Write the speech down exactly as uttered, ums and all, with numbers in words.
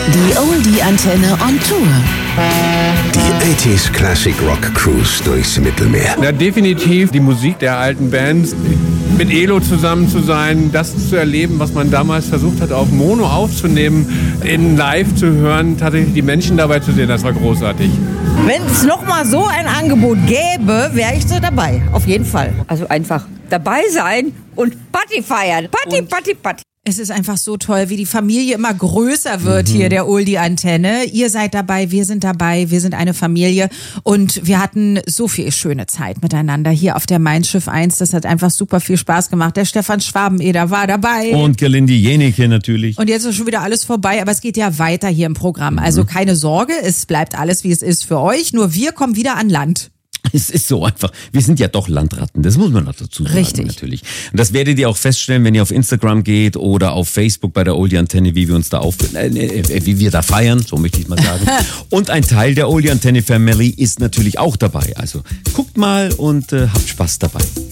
Die Oldie-Antenne on Tour. Die achtziger Classic Rock Cruise durchs Mittelmeer. Ja, definitiv die Musik der alten Bands. Mit Elo zusammen zu sein, das zu erleben, was man damals versucht hat, auf Mono aufzunehmen, in live zu hören, tatsächlich die Menschen dabei zu sehen, das war großartig. Wenn es nochmal so ein Angebot gäbe, wäre ich so dabei, auf jeden Fall. Also einfach dabei sein und Party feiern. Party, und Party, Party. Es ist einfach so toll, wie die Familie immer größer wird, mhm. hier der Oldie-Antenne. Ihr seid dabei, wir sind dabei, wir sind eine Familie und wir hatten so viel schöne Zeit miteinander hier auf der Mein Schiff eins. Das hat einfach super viel Spaß gemacht. Der Stefan Schwabeneder war dabei. Und Gelindi Jenike natürlich. Und jetzt ist schon wieder alles vorbei, aber es geht ja weiter hier im Programm. Also keine Sorge, es bleibt alles, wie es ist für euch. Nur wir kommen wieder an Land. Es ist so einfach. Wir sind ja doch Landratten, das muss man noch dazu sagen. Richtig. Natürlich. Und das werdet ihr auch feststellen, wenn ihr auf Instagram geht oder auf Facebook bei der Oldie-Antenne, wie wir uns da auf, äh, äh, wie wir da feiern, so möchte ich mal sagen. Und ein Teil der Oldie-Antenne Family ist natürlich auch dabei. Also guckt mal und äh, habt Spaß dabei.